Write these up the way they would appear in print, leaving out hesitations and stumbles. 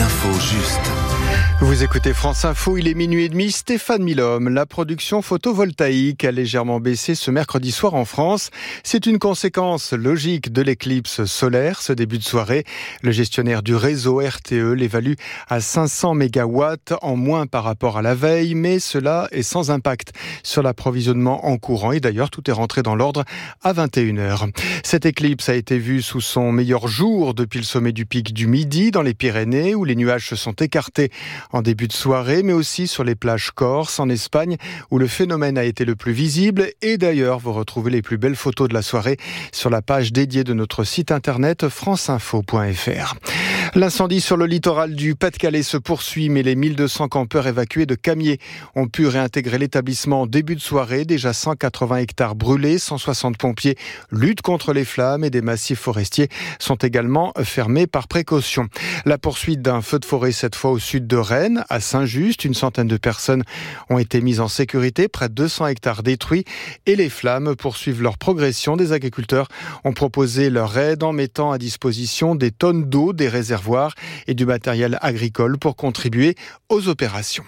L'info juste. Vous écoutez France Info, il est minuit et demi. Stéphane Milhomme. La production photovoltaïque a légèrement baissé ce mercredi soir en France. C'est une conséquence logique de l'éclipse solaire. Ce début de soirée, le gestionnaire du réseau RTE l'évalue à 500 mégawatts en moins par rapport à la veille, mais cela est sans impact sur l'approvisionnement en courant. Et d'ailleurs, tout est rentré dans l'ordre à 21h. Cette éclipse a été vue sous son meilleur jour depuis le sommet du pic du Midi dans les Pyrénées, où les nuages se sont écartés en début de soirée, mais aussi sur les plages corses en Espagne, où le phénomène a été le plus visible. Et d'ailleurs, vous retrouvez les plus belles photos de la soirée sur la page dédiée de notre site internet franceinfo.fr. L'incendie sur le littoral du Pas-de-Calais se poursuit, mais les 1200 campeurs évacués de Camiers ont pu réintégrer l'établissement en début de soirée. Déjà 180 hectares brûlés, 160 pompiers luttent contre les flammes et des massifs forestiers sont également fermés par précaution. La poursuite d'un feu de forêt, cette fois au sud de Rennes, à Saint-Just. Une centaine de personnes ont été mises en sécurité, près de 200 hectares détruits et les flammes poursuivent leur progression. Des agriculteurs ont proposé leur aide en mettant à disposition des tonnes d'eau, des réservoirs et du matériel agricole pour contribuer aux opérations.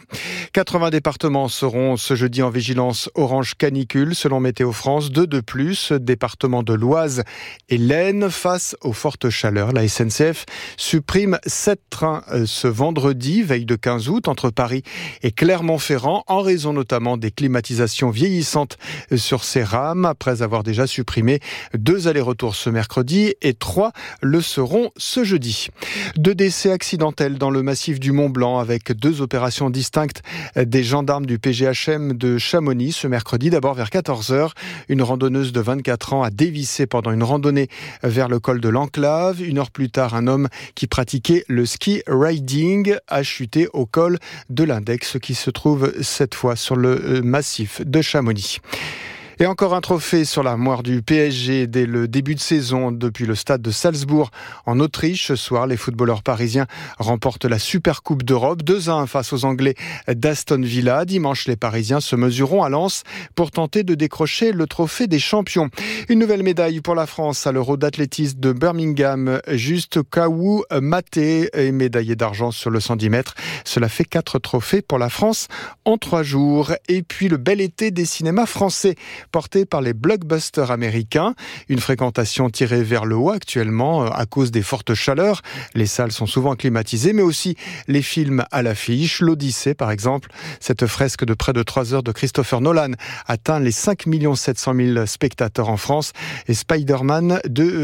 80 départements seront ce jeudi en vigilance orange canicule selon Météo France. 2 de plus, départements de l'Oise et l'Aisne face aux fortes chaleurs. La SNCF supprime 7 trains ce vendredi, veille de 15 août, entre Paris et Clermont-Ferrand, en raison notamment des climatisations vieillissantes sur ces rames, après avoir déjà supprimé 2 allers-retours ce mercredi et 3 le seront ce jeudi. 2 décès accidentels dans le massif du Mont-Blanc avec 2 opérations distinctes des gendarmes du PGHM de Chamonix ce mercredi. D'abord vers 14h, une randonneuse de 24 ans a dévissé pendant une randonnée vers le col de l'Enclave. 1 heure plus tard, un homme qui pratiquait le ski riding a chuté au col de l'Index qui se trouve cette fois sur le massif de Chamonix. Et encore un trophée sur l'armoire du PSG dès le début de saison depuis le stade de Salzbourg en Autriche. Ce soir, les footballeurs parisiens remportent la Super Coupe d'Europe 2-1 face aux Anglais d'Aston Villa. Dimanche, les Parisiens se mesureront à Lens pour tenter de décrocher le trophée des champions. Une nouvelle médaille pour la France à l'Euro d'athlétisme de Birmingham. Juste Kawu Maté est médaillé d'argent sur le 110 mètres. Cela fait 4 trophées pour la France en 3 jours. Et puis le bel été des cinémas français porté par les blockbusters américains. Une fréquentation tirée vers le haut actuellement à cause des fortes chaleurs. Les salles sont souvent climatisées, mais aussi les films à l'affiche. L'Odyssée, par exemple, cette fresque de près de 3 heures de Christopher Nolan atteint les 5 700 000 spectateurs en France. Et Spider-Man,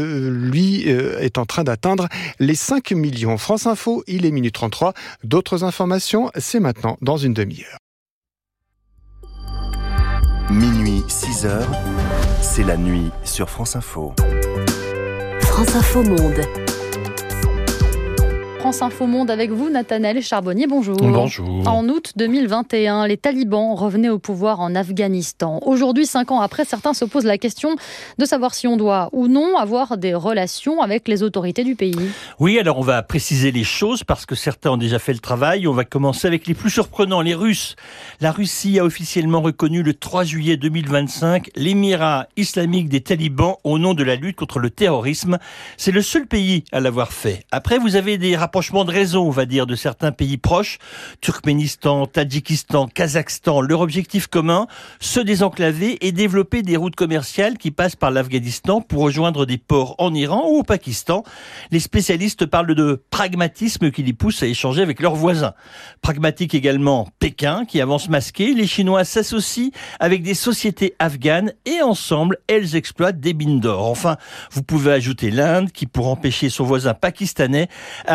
lui, est en train d'atteindre les 5 millions. France Info, il est minuit 33. D'autres informations, c'est maintenant dans une demi-heure. Minuit 6h, c'est la nuit sur France Info. France Info Monde. France Info Monde avec vous, Nathanaël Charbonnier, bonjour. Bonjour. En août 2021, les talibans revenaient au pouvoir en Afghanistan. Aujourd'hui, 5 ans après, certains se posent la question de savoir si on doit ou non avoir des relations avec les autorités du pays. Oui, alors on va préciser les choses parce que certains ont déjà fait le travail. On va commencer avec les plus surprenants, les Russes. La Russie a officiellement reconnu le 3 juillet 2025 l'Émirat islamique des talibans au nom de la lutte contre le terrorisme. C'est le seul pays à l'avoir fait. Après, vous avez des rapprochements de réseau, on va dire, de certains pays proches, Turkménistan, Tadjikistan, Kazakhstan. Leur objectif commun, se désenclaver et développer des routes commerciales qui passent par l'Afghanistan pour rejoindre des ports en Iran ou au Pakistan. Les spécialistes parlent de pragmatisme qui les pousse à échanger avec leurs voisins. Pragmatique également Pékin qui avance masqué. Les Chinois s'associent avec des sociétés afghanes et ensemble, elles exploitent des mines d'or. Enfin, vous pouvez ajouter l'Inde qui, pour embêter son voisin pakistanais,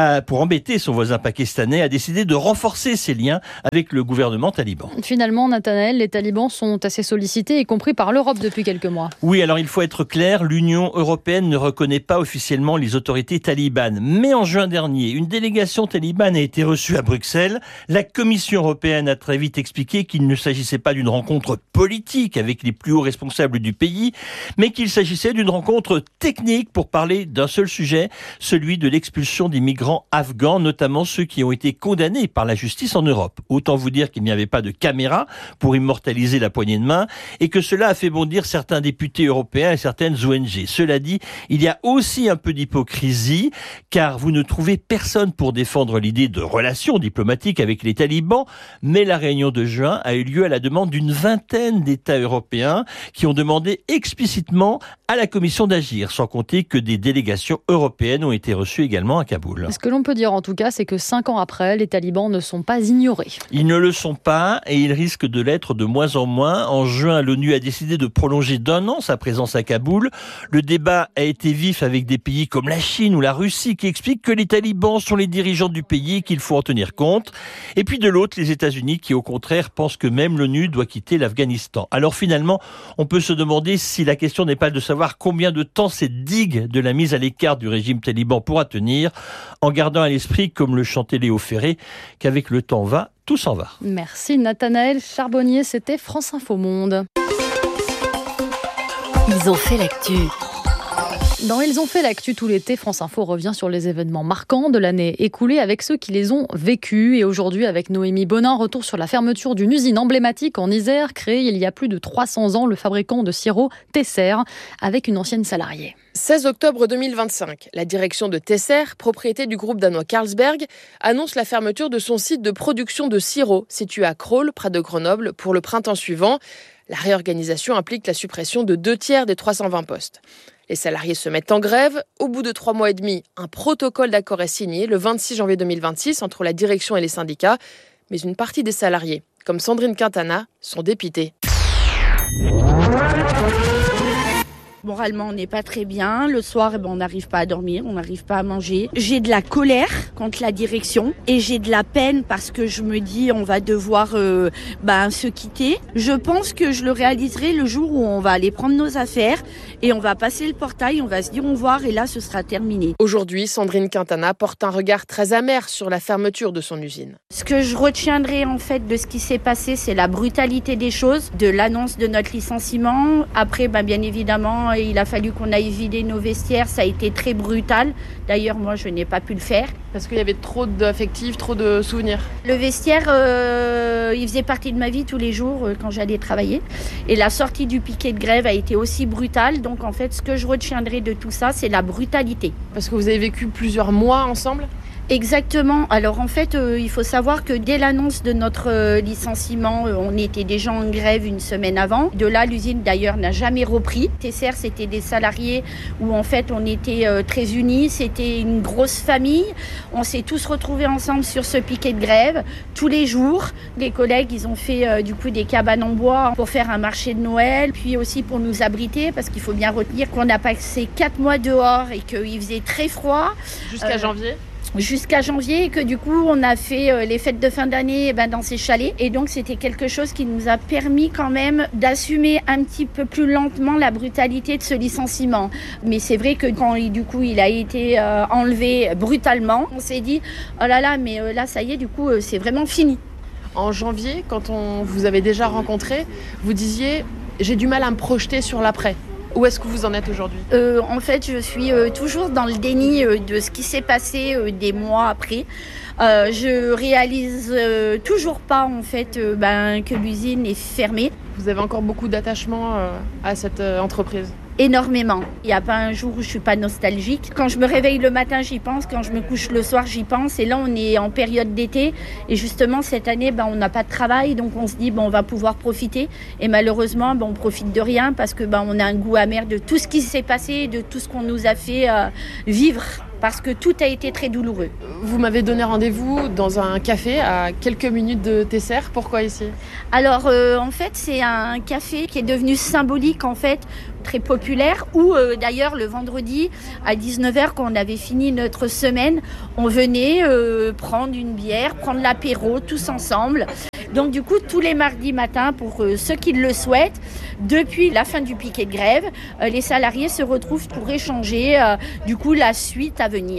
a décidé de renforcer ses liens avec le gouvernement taliban. Finalement, Nathanaël, les talibans sont assez sollicités, y compris par l'Europe depuis quelques mois. Oui, alors il faut être clair, l'Union européenne ne reconnaît pas officiellement les autorités talibanes. Mais en juin dernier, une délégation talibane a été reçue à Bruxelles. La Commission européenne a très vite expliqué qu'il ne s'agissait pas d'une rencontre politique avec les plus hauts responsables du pays, mais qu'il s'agissait d'une rencontre technique pour parler d'un seul sujet, celui de l'expulsion des migrants afghans afghans, notamment ceux qui ont été condamnés par la justice en Europe. Autant vous dire qu'il n'y avait pas de caméra pour immortaliser la poignée de main et que cela a fait bondir certains députés européens et certaines ONG. Cela dit, il y a aussi un peu d'hypocrisie, car vous ne trouvez personne pour défendre l'idée de relations diplomatiques avec les talibans, mais la réunion de juin a eu lieu à la demande d'une vingtaine d'États européens qui ont demandé explicitement à la Commission d'agir, sans compter que des délégations européennes ont été reçues également à Kaboul. Ce que l'on peut dire en tout cas, c'est que 5 ans après, les talibans ne sont pas ignorés. Ils ne le sont pas et ils risquent de l'être de moins en moins. En juin, l'ONU a décidé de prolonger d'1 an sa présence à Kaboul. Le débat a été vif avec des pays comme la Chine ou la Russie qui expliquent que les talibans sont les dirigeants du pays et qu'il faut en tenir compte. Et puis de l'autre, les États-Unis qui au contraire pensent que même l'ONU doit quitter l'Afghanistan. Alors finalement, on peut se demander si la question n'est pas de savoir combien de temps cette digue de la mise à l'écart du régime taliban pourra tenir, en gardant à l'esprit, comme le chantait Léo Ferré, qu'avec le temps va, tout s'en va. Merci Nathanaël Charbonnier, c'était France Info Monde. Ils ont fait l'actu. Dans Ils ont fait l'actu tout l'été, France Info revient sur les événements marquants de l'année écoulée avec ceux qui les ont vécus. Et aujourd'hui, avec Noémie Bonin, retour sur la fermeture d'une usine emblématique en Isère, créée il y a plus de 300 ans, le fabricant de sirop Tesser, avec une ancienne salariée. 16 octobre 2025, la direction de Tesser, propriété du groupe danois Carlsberg, annonce la fermeture de son site de production de sirop situé à Crolles, près de Grenoble, pour le printemps suivant. La réorganisation implique la suppression de 2/3 des 320 postes. Les salariés se mettent en grève. Au bout de 3 mois et demi, un protocole d'accord est signé le 26 janvier 2026 entre la direction et les syndicats. Mais une partie des salariés, comme Sandrine Quintana, sont dépités. Moralement, on n'est pas très bien. Le soir, on n'arrive pas à dormir, on n'arrive pas à manger. J'ai de la colère contre la direction et j'ai de la peine parce que je me dis on va devoir se quitter. Je pense que je le réaliserai le jour où on va aller prendre nos affaires et on va passer le portail, on va se dire au revoir et là, ce sera terminé. Aujourd'hui, Sandrine Quintana porte un regard très amer sur la fermeture de son usine. Ce que je retiendrai en fait de ce qui s'est passé, c'est la brutalité des choses, de l'annonce de notre licenciement. Après, bien évidemment, il a fallu qu'on aille vider nos vestiaires, ça a été très brutal. D'ailleurs, moi, je n'ai pas pu le faire. Parce qu'il y avait trop d'affectifs, trop de souvenirs. Le vestiaire, il faisait partie de ma vie tous les jours quand j'allais travailler. Et la sortie du piquet de grève a été aussi brutale. Donc, en fait, ce que je retiendrai de tout ça, c'est la brutalité. Parce que vous avez vécu plusieurs mois ensemble ? Exactement. Alors en fait, il faut savoir que dès l'annonce de notre licenciement, on était déjà en grève une semaine avant. De là, l'usine d'ailleurs n'a jamais repris. Tesser, c'était des salariés où en fait on était très unis. C'était une grosse famille. On s'est tous retrouvés ensemble sur ce piquet de grève tous les jours. Les collègues, ils ont fait des cabanes en bois pour faire un marché de Noël, puis aussi pour nous abriter parce qu'il faut bien retenir qu'on a passé 4 mois dehors et qu'il faisait très froid. Jusqu'à janvier ? Jusqu'à janvier, et que du coup on a fait les fêtes de fin d'année dans ces chalets, et donc c'était quelque chose qui nous a permis quand même d'assumer un petit peu plus lentement la brutalité de ce licenciement. Mais c'est vrai que quand il a été enlevé brutalement, on s'est dit oh là là, mais là ça y est, du coup c'est vraiment fini. En janvier, quand vous avez déjà rencontré, vous disiez j'ai du mal à me projeter sur l'après. Où est-ce que vous en êtes aujourd'hui ? En fait, je suis toujours dans le déni de ce qui s'est passé des mois après. Je réalise toujours pas en fait que l'usine est fermée. Vous avez encore beaucoup d'attachement à cette entreprise ? Énormément. Il n'y a pas un jour où je suis pas nostalgique. Quand je me réveille le matin, j'y pense. Quand je me couche le soir, j'y pense. Et là, on est en période d'été. Et justement, cette année, on n'a pas de travail. Donc, on se dit, on va pouvoir profiter. Et malheureusement, on profite de rien parce que on a un goût amer de tout ce qui s'est passé, de tout ce qu'on nous a fait vivre. Parce que tout a été très douloureux. Vous m'avez donné rendez-vous dans un café à quelques minutes de Tesser. Pourquoi ici ? Alors, en fait, c'est un café qui est devenu symbolique, en fait, très populaire, où d'ailleurs, le vendredi, à 19h, quand on avait fini notre semaine, on venait prendre une bière, prendre l'apéro, tous ensemble. Donc du coup, tous les mardis matins, pour ceux qui le souhaitent, depuis la fin du piquet de grève, les salariés se retrouvent pour échanger la suite à venir.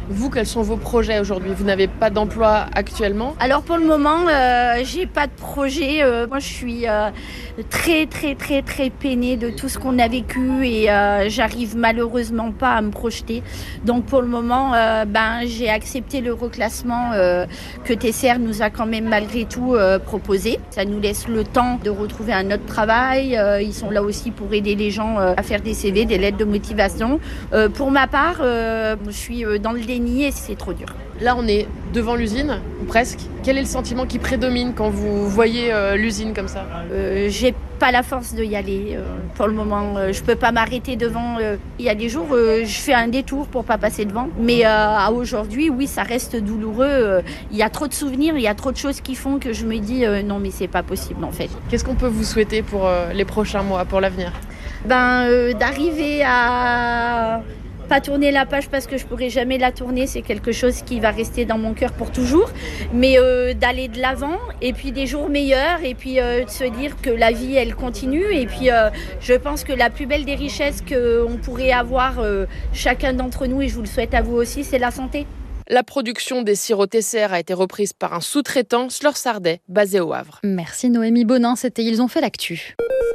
Vous, quels sont vos projets aujourd'hui ? Vous n'avez pas d'emploi actuellement ? Alors pour le moment, j'ai pas de projet. Moi, je suis très peinée de tout ce qu'on a vécu et j'arrive malheureusement pas à me projeter. Donc pour le moment, j'ai accepté le reclassement que TCR nous a quand même malgré tout proposé. Ça nous laisse le temps de retrouver un autre travail. Ils sont là aussi pour aider les gens à faire des CV, des lettres de motivation. Pour ma part, je suis dans le déni et c'est trop dur. Là, on est devant l'usine, ou presque. Quel est le sentiment qui prédomine quand vous voyez l'usine comme ça ? J'ai pas la force de y aller. Pour le moment, je peux pas m'arrêter devant. Il y a des jours, je fais un détour pour pas passer devant. Mais à aujourd'hui, oui, ça reste douloureux. Il y a trop de souvenirs, il y a trop de choses qui font que je me dis non, mais c'est pas possible en fait. Qu'est-ce qu'on peut vous souhaiter pour les prochains mois, pour l'avenir ? D'arriver à pas tourner la page parce que je pourrai jamais la tourner, c'est quelque chose qui va rester dans mon cœur pour toujours, mais d'aller de l'avant et puis des jours meilleurs et puis de se dire que la vie elle continue et puis je pense que la plus belle des richesses qu'on pourrait avoir chacun d'entre nous, et je vous le souhaite à vous aussi, c'est la santé. La production des sirops TCR a été reprise par un sous-traitant, Slor Sardet, basé au Havre. Merci Noémie Bonin, c'était Ils ont fait l'actu.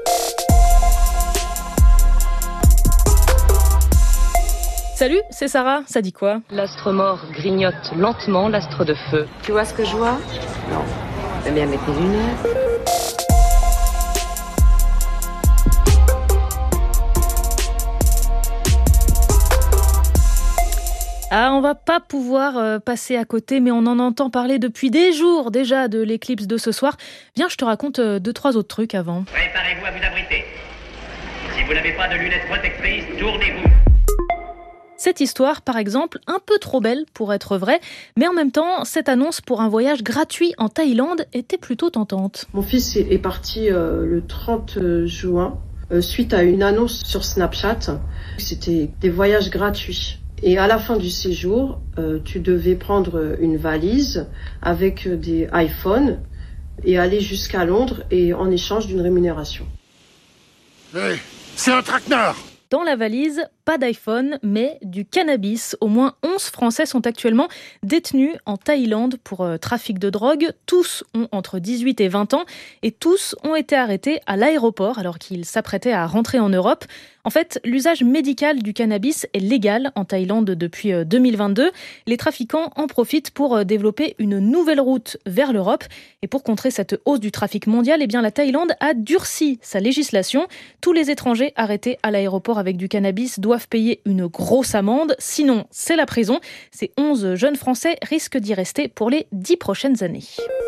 Salut, c'est Sarah, ça dit quoi ? L'astre mort grignote lentement l'astre de feu. Tu vois ce que je vois ? Non. J'aime bien mettre mes lunettes. Ah, on va pas pouvoir passer à côté, mais on en entend parler depuis des jours déjà de l'éclipse de ce soir. Viens, je te raconte 2-3 autres trucs avant. Préparez-vous à vous abriter. Si vous n'avez pas de lunettes protectrices, tournez-vous. Cette histoire, par exemple, un peu trop belle pour être vraie, mais en même temps, cette annonce pour un voyage gratuit en Thaïlande était plutôt tentante. Mon fils est parti le 30 juin suite à une annonce sur Snapchat. C'était des voyages gratuits. Et à la fin du séjour, tu devais prendre une valise avec des iPhones et aller jusqu'à Londres et en échange d'une rémunération. Hey, c'est un traquenard! Dans la valise, pas d'iPhone, mais du cannabis. Au moins 11 Français sont actuellement détenus en Thaïlande pour trafic de drogue. Tous ont entre 18 et 20 ans et tous ont été arrêtés à l'aéroport alors qu'ils s'apprêtaient à rentrer en Europe. En fait, l'usage médical du cannabis est légal en Thaïlande depuis 2022. Les trafiquants en profitent pour développer une nouvelle route vers l'Europe. Et pour contrer cette hausse du trafic mondial, la Thaïlande a durci sa législation. Tous les étrangers arrêtés à l'aéroport avec du cannabis doivent payer une grosse amende. Sinon, c'est la prison. Ces 11 jeunes Français risquent d'y rester pour les 10 prochaines années.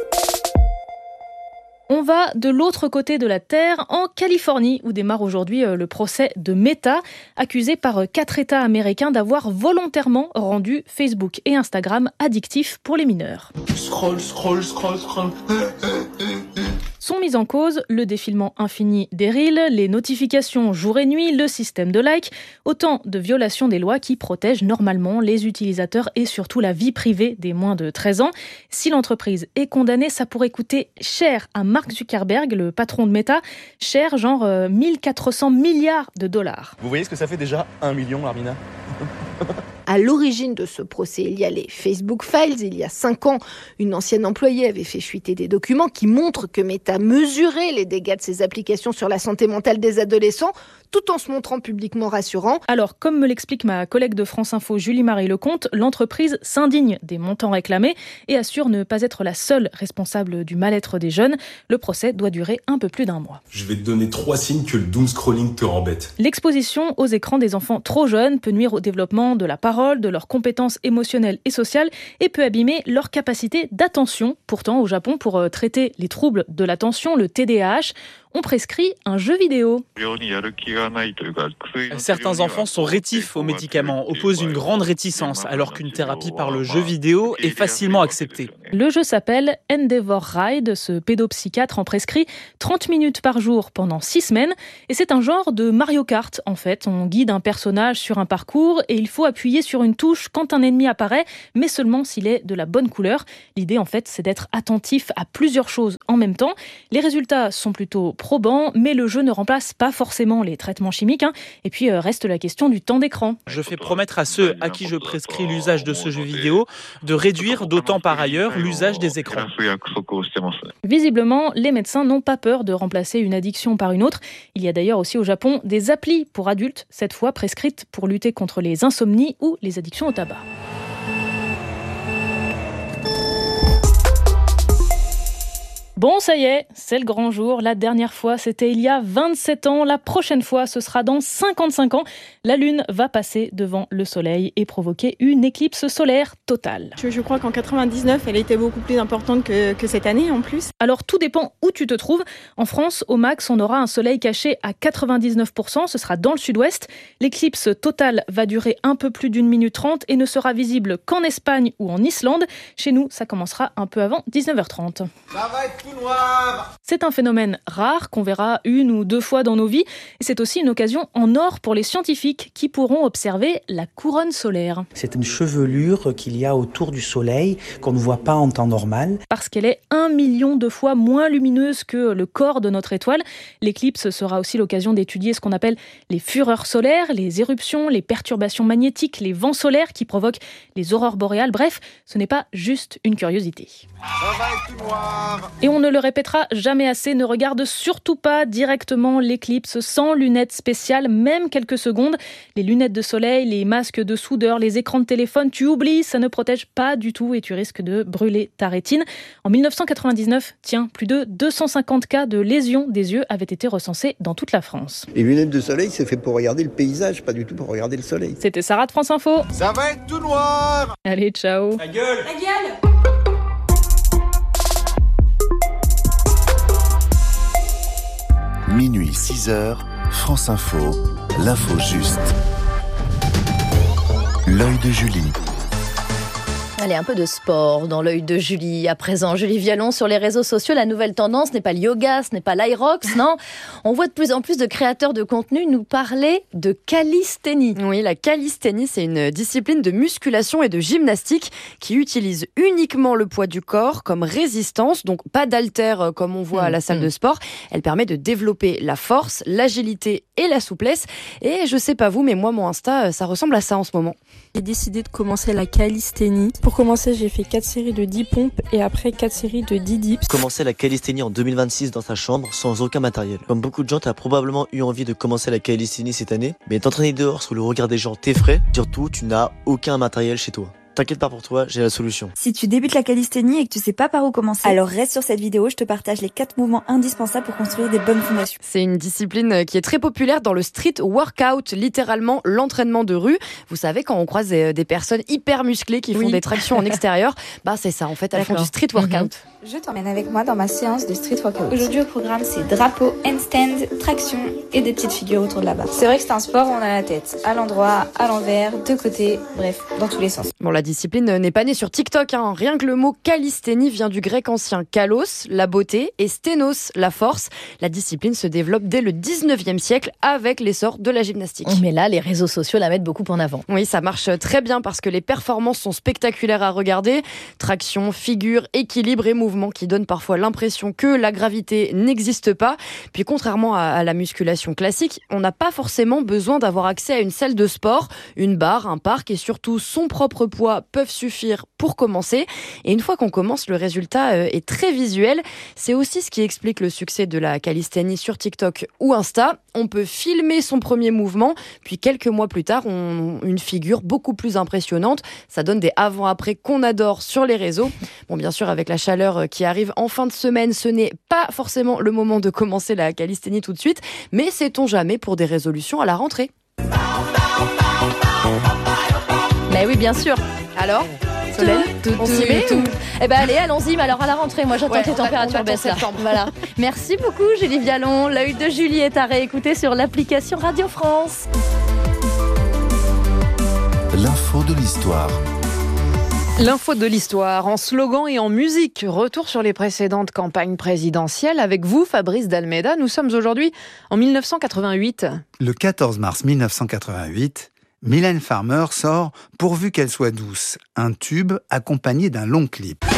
On va de l'autre côté de la Terre, en Californie, où démarre aujourd'hui le procès de Meta, accusé par 4 États américains d'avoir volontairement rendu Facebook et Instagram addictifs pour les mineurs. Scroll. Sont mises en cause le défilement infini des reels, les notifications jour et nuit, le système de likes, autant de violations des lois qui protègent normalement les utilisateurs et surtout la vie privée des moins de 13 ans. Si l'entreprise est condamnée, ça pourrait coûter cher à Mark Zuckerberg, le patron de Meta, cher genre 1400 milliards de dollars. Vous voyez ce que ça fait déjà 1 million, Armina ? À l'origine de ce procès, il y a les Facebook Files. Il y a 5 ans, une ancienne employée avait fait fuiter des documents qui montrent que Meta mesurait les dégâts de ses applications sur la santé mentale des adolescents, tout en se montrant publiquement rassurant. Alors, comme me l'explique ma collègue de France Info, Julie-Marie Lecomte, l'entreprise s'indigne des montants réclamés et assure ne pas être la seule responsable du mal-être des jeunes. Le procès doit durer un peu plus d'1 mois. Je vais te donner 3 signes que le doom-scrolling te embête. L'exposition aux écrans des enfants trop jeunes peut nuire au développement de la parole, de leurs compétences émotionnelles et sociales et peut abîmer leur capacité d'attention. Pourtant, au Japon, pour traiter les troubles de l'attention, le TDAH, on prescrit un jeu vidéo. Certains enfants sont rétifs aux médicaments, opposent une grande réticence, alors qu'une thérapie par le jeu vidéo est facilement acceptée. Le jeu s'appelle Endeavour Ride. Ce pédopsychiatre en prescrit 30 minutes par jour pendant 6 semaines. Et c'est un genre de Mario Kart, en fait. On guide un personnage sur un parcours et il faut appuyer sur une touche quand un ennemi apparaît, mais seulement s'il est de la bonne couleur. L'idée, en fait, c'est d'être attentif à plusieurs choses en même temps. Les résultats sont plutôt probants, mais le jeu ne remplace pas forcément les traitements chimiques. Et puis, reste la question du temps d'écran. Je fais promettre à ceux à qui je prescris l'usage de ce jeu vidéo de réduire d'autant par ailleurs l'usage des écrans. Visiblement, les médecins n'ont pas peur de remplacer une addiction par une autre. Il y a d'ailleurs aussi au Japon des applis pour adultes, cette fois prescrites pour lutter contre les insomnies ou les addictions au tabac. Bon, ça y est, c'est le grand jour. La dernière fois, c'était il y a 27 ans. La prochaine fois, ce sera dans 55 ans. La Lune va passer devant le Soleil et provoquer une éclipse solaire totale. Je crois qu'en 99, elle était beaucoup plus importante que cette année en plus. Alors, tout dépend où tu te trouves. En France, au max, on aura un soleil caché à 99%. Ce sera dans le sud-ouest. L'éclipse totale va durer un peu plus d'1 minute 30 et ne sera visible qu'en Espagne ou en Islande. Chez nous, ça commencera un peu avant 19h30. Ça va être noir. C'est un phénomène rare qu'on verra 1 ou 2 fois dans nos vies. Et c'est aussi une occasion en or pour les scientifiques qui pourront observer la couronne solaire. C'est une chevelure qu'il y a autour du soleil qu'on ne voit pas en temps normal. Parce qu'elle est 1 million de fois moins lumineuse que le corps de notre étoile. L'éclipse sera aussi l'occasion d'étudier ce qu'on appelle les fureurs solaires, les éruptions, les perturbations magnétiques, les vents solaires qui provoquent les aurores boréales. Bref, ce n'est pas juste une curiosité. Ça va être noir. Et on ne le répétera jamais assez, ne regarde surtout pas directement l'éclipse sans lunettes spéciales, même quelques secondes. Les lunettes de soleil, les masques de soudeur, les écrans de téléphone, tu oublies, ça ne protège pas du tout et tu risques de brûler ta rétine. En 1999, plus de 250 cas de lésions des yeux avaient été recensés dans toute la France. Les lunettes de soleil, c'est fait pour regarder le paysage, pas du tout pour regarder le soleil. C'était Sarah de France Info. Ça va être tout noir. Allez, ciao. Ta gueule. Ta gueule. Minuit 6h, France Info, l'info juste. L'œil de Julie. Allez, un peu de sport dans l'œil de Julie. À présent, Julie Vialon sur les réseaux sociaux. La nouvelle tendance n'est pas le yoga, ce n'est pas l'Aerox, non. On voit de plus en plus de créateurs de contenu nous parler de calisthénie. Oui, la calisthénie, c'est une discipline de musculation et de gymnastique qui utilise uniquement le poids du corps comme résistance, donc pas d'haltères comme on voit à la salle de sport. Elle permet de développer la force, l'agilité et la souplesse. Et je sais pas vous, mais moi, mon Insta, ça ressemble à ça en ce moment. J'ai décidé de commencer la calisthénie. Pour commencer, j'ai fait 4 séries de 10 pompes et après 4 séries de 10 dips. Commencer la calisthénie en 2026 dans sa chambre sans aucun matériel. Comme beaucoup de gens, tu as probablement eu envie de commencer la calisthénie cette année, mais t'entraîner dehors sous le regard des gens t'effraie. Surtout, tu n'as aucun matériel chez toi. T'inquiète pas pour toi, j'ai la solution. Si tu débutes la calisthénie et que tu sais pas par où commencer, alors reste sur cette vidéo, je te partage les 4 mouvements indispensables pour construire des bonnes fondations. C'est une discipline qui est très populaire dans le street workout, littéralement l'entraînement de rue. Vous savez, quand on croise des personnes hyper musclées qui font des tractions en extérieur, bah c'est ça en fait, elles font du street workout. Je t'emmène avec moi dans ma séance de street workout. Aujourd'hui au programme, c'est drapeau, handstand, traction et des petites figures autour de la barre. C'est vrai que c'est un sport où on a la tête à l'endroit, à l'envers, de côté, bref, dans tous les sens. Bon, la discipline n'est pas née sur TikTok, hein. Rien que le mot calisthénie vient du grec ancien kalos, la beauté, et sténos, la force. La discipline se développe dès le 19e siècle avec l'essor de la gymnastique. Mais là, les réseaux sociaux la mettent beaucoup en avant. Oui, ça marche très bien parce que les performances sont spectaculaires à regarder. Traction, figure, équilibre et mouvement qui donnent parfois l'impression que la gravité n'existe pas. Puis contrairement à la musculation classique, on n'a pas forcément besoin d'avoir accès à une salle de sport. Une barre, un parc et surtout son propre poids peuvent suffire pour commencer. Et une fois qu'on commence, le résultat est très visuel. C'est aussi ce qui explique le succès de la calisthénie sur TikTok ou Insta. On peut filmer son premier mouvement, puis quelques mois plus tard, on a une figure beaucoup plus impressionnante. Ça donne des avant-après qu'on adore sur les réseaux. Bon, bien sûr, avec la chaleur qui arrive en fin de semaine, ce n'est pas forcément le moment de commencer la calisthénie tout de suite, mais sait-on jamais pour des résolutions à la rentrée. Mais oui, bien sûr. Alors, Solène, on s'y met ou... Eh ben allez, allons-y. Mais alors à la rentrée, moi j'attends que les températures baissent là. Voilà. Merci beaucoup, Julie Vialon. L'œil de Julie est à réécouter sur l'application Radio France. L'info de l'histoire. L'info de l'histoire en slogan et en musique. Retour sur les précédentes campagnes présidentielles avec vous, Fabrice d'Almeida. Nous sommes aujourd'hui en 1988. Le 14 mars 1988, Mylène Farmer sort « Pourvu qu'elle soit douce », un tube accompagné d'un long clip.